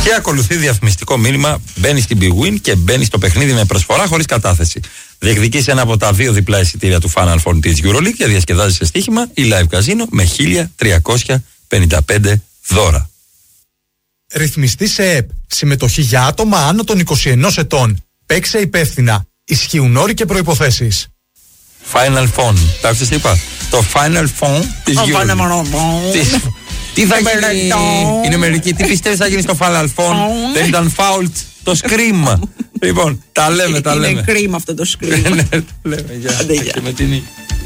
Και ακολουθεί διαφημιστικό μήνυμα. Μπαίνει στην Big Win και μπαίνει στο παιχνίδι με προσφορά χωρίς κατάθεση. Διεκδικείς ένα από τα 2 διπλά εισιτήρια του Final Four της EuroLeague και διασκεδάζεις σε στοίχημα η Live Casino με 1.355 δώρα. Ρυθμιστή σε ΕΠ. Συμμετοχή για άτομα άνω των 21 ετών. Παίξε υπεύθυνα. Ισχύουν όροι και προϋποθέσεις. Final Four. Τα άκουσες τι είπα? Το Final Four της EuroLeague. Τι θα γίνει? Είναι μερικοί. Τι πιστεύεις θα γίνει στο Final Four? Δεν ήταν foul το scream. Λοιπόν, τα λέμε. Είναι κρίμα αυτό το scream. Λέμε, γεια. Με την